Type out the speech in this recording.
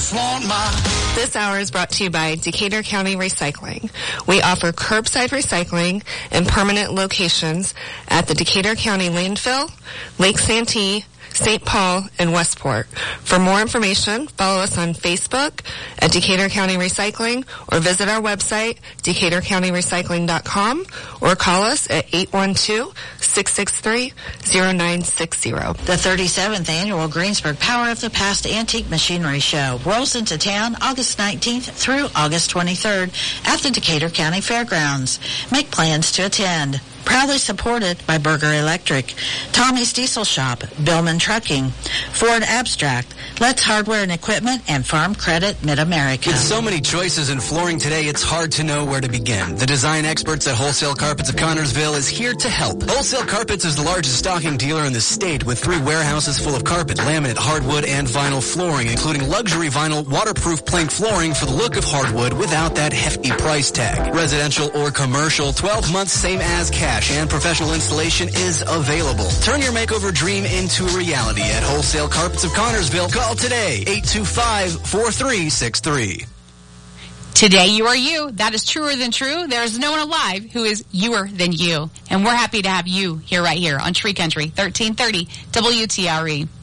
flaunt my... This hour is brought to you by Decatur County Recycling. We offer curbside recycling in permanent locations at the Decatur County Landfill, Lake Santee, St. Paul, and Westport. For more information, follow us on Facebook at Decatur County Recycling or visit our website, DecaturCountyRecycling.com, or call us at 812-663-0960. The 37th Annual Greensburg Power of the Past Antique Machinery Show rolls into town August 19th through August 23rd at the Decatur County Fairgrounds. Make plans to attend. Proudly supported by Berger Electric, Tommy's Diesel Shop, Billman Trucking, Ford Abstract, Let's Hardware and Equipment, and Farm Credit Mid-America. With so many choices in flooring today, it's hard to know where to begin. The design experts at Wholesale Carpets of Connorsville is here to help. Wholesale Carpets is the largest stocking dealer in the state with 3 warehouses full of carpet, laminate, hardwood, and vinyl flooring, including luxury vinyl, waterproof plank flooring for the look of hardwood without that hefty price tag. Residential or commercial, 12 months same as cash, and professional installation is available. Turn your makeover dream into a reality at Wholesale Carpets of Connorsville. Call today, 825-4363. Today you are you. That is truer than true. There is no one alive who is youer than you. And we're happy to have you here right here on Tree Country, 1330 WTRE.